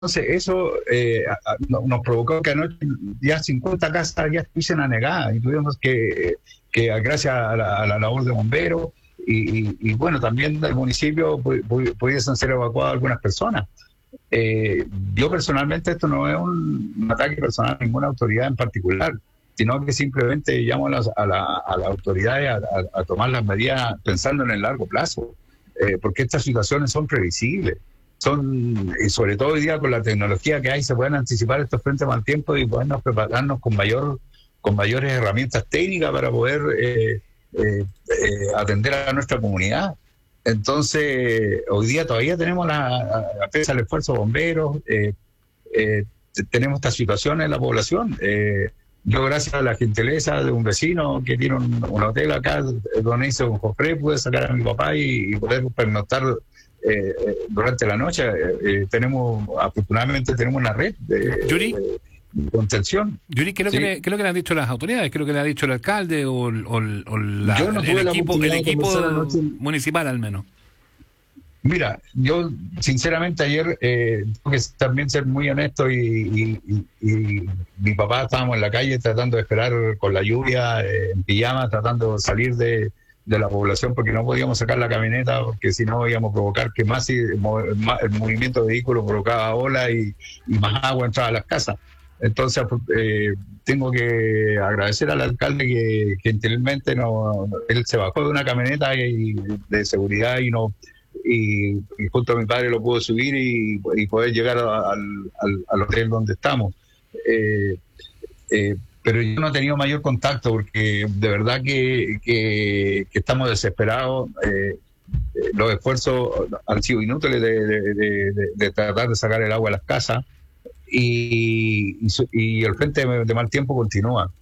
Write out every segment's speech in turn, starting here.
Entonces, eso nos provocó que anoche ya 50 casas ya estuviesen anegadas y tuvimos que gracias a la labor de bomberos y bueno, también del municipio pudiesen ser evacuadas algunas personas. Yo personalmente, esto no es un ataque personal a ninguna autoridad en particular, sino que simplemente llamo a las autoridades a tomar las medidas pensando en el largo plazo, porque estas situaciones son previsibles. Y sobre todo hoy día con la tecnología que hay, se pueden anticipar estos frentes mal tiempo y podernos prepararnos con mayores herramientas técnicas para poder atender a nuestra comunidad. Entonces, hoy día todavía tenemos a pesar del esfuerzo de bomberos, tenemos esta situación en la población. Yo, gracias a la gentileza de un vecino que tiene un hotel acá, donde hice un cofre, pude sacar a mi papá y poder pernoctar durante la noche. Afortunadamente tenemos una red Yuri, de contención. Yuri, ¿qué es lo, ¿Sí? qué es lo que le han dicho las autoridades? ¿Qué es lo que le ha dicho el alcalde o Yo no tuve el de equipo conversar anoche. municipal al menos? Mira, yo sinceramente ayer tengo que también ser muy honesto y mi papá estábamos en la calle tratando de esperar con la lluvia, en pijama, tratando de salir de la población porque no podíamos sacar la camioneta porque si no íbamos a provocar que más el movimiento de vehículos provocaba ola y más agua entraba a las casas. Entonces tengo que agradecer al alcalde que gentilmente él se bajó de una camioneta de seguridad y junto a mi padre lo pudo subir y poder llegar al hotel donde estamos. Pero yo no he tenido mayor contacto porque de verdad que estamos desesperados. Los esfuerzos han sido inútiles de tratar de sacar el agua a las casas y el frente de mal tiempo continúa.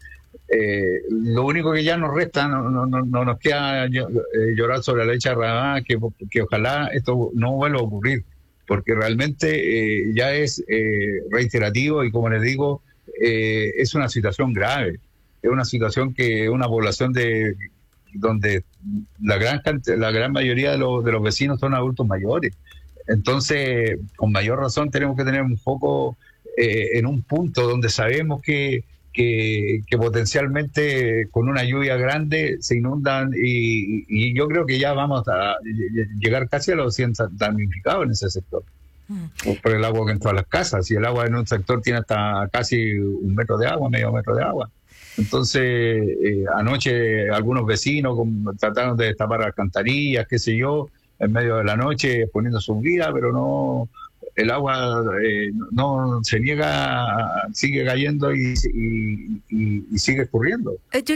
Lo único que ya nos resta, no nos queda llorar sobre la leche derramada, que ojalá esto no vuelva a ocurrir, porque realmente ya es reiterativo y como les digo, es una situación grave, es una situación que una población donde la gran mayoría de los vecinos son adultos mayores. Entonces, con mayor razón tenemos que tener un foco en un punto donde sabemos que potencialmente con una lluvia grande se inundan y yo creo que ya vamos a llegar casi a los 100 damnificados en ese sector por el agua que entró a las casas, y el agua en un sector tiene hasta casi 1 metro de agua, medio metro de agua. Entonces anoche algunos vecinos trataron de destapar alcantarillas, qué sé yo, en medio de la noche poniendo sus vidas, pero no, el agua no se niega, sigue cayendo y sigue escurriendo,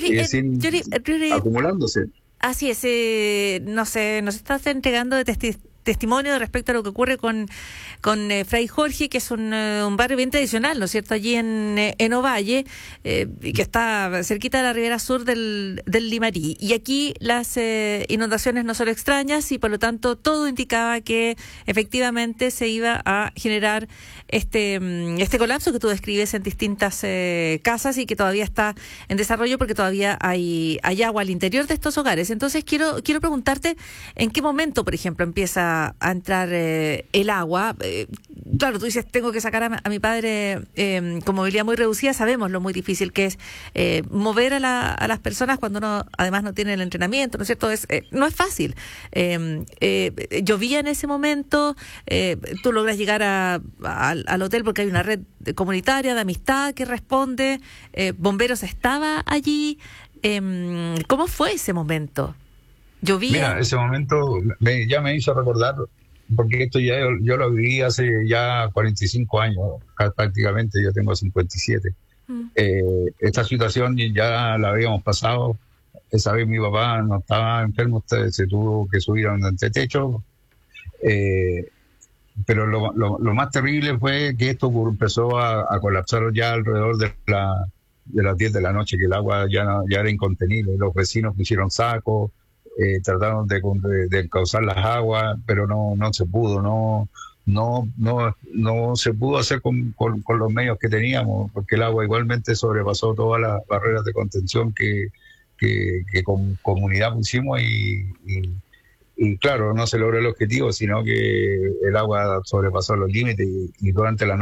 acumulándose. Así es, no sé, nos estás entregando testimonio respecto a lo que ocurre con Fray Jorge, que es un barrio bien tradicional, ¿no es cierto?, allí en Ovalle, que está cerquita de la ribera sur del Limarí. Y aquí las inundaciones no son extrañas y por lo tanto todo indicaba que efectivamente se iba a generar este colapso que tú describes en distintas casas y que todavía está en desarrollo porque todavía hay agua al interior de estos hogares. Entonces quiero preguntarte en qué momento, por ejemplo, empieza a entrar el agua. Claro, tú dices, tengo que sacar a mi padre con movilidad muy reducida. Sabemos lo muy difícil que es mover a las personas cuando uno además no tiene el entrenamiento, ¿no es cierto? No es fácil. Llovía en ese momento, tú logras llegar al hotel porque hay una red comunitaria de amistad que responde, Bomberos estaba allí. ¿Cómo fue ese momento? ¿Llovía? Mira, ese momento ya me hizo recordar, porque esto ya yo lo viví hace ya 45 años, prácticamente, yo tengo 57. Esta situación ya la habíamos pasado. Esa vez mi papá no estaba enfermo, se tuvo que subir a un antetecho. Pero lo más terrible fue que esto empezó a colapsar ya alrededor de las 10 de la noche, que el agua ya era incontenible. Los vecinos pusieron sacos, trataron de encauzar las aguas, pero no se pudo, no se pudo hacer con los medios que teníamos, porque el agua igualmente sobrepasó todas las barreras de contención que como comunidad pusimos y y claro, no se logró el objetivo, sino que el agua sobrepasó los límites y durante la